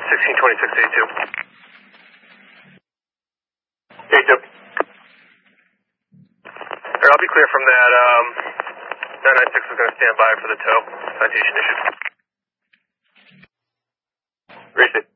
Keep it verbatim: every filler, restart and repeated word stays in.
sixteen twenty-six eighty-two. eighty-two. Alright, I'll be clear from that. Um, nine nine six is going to stand by for the tow. Citation issued. Reached it.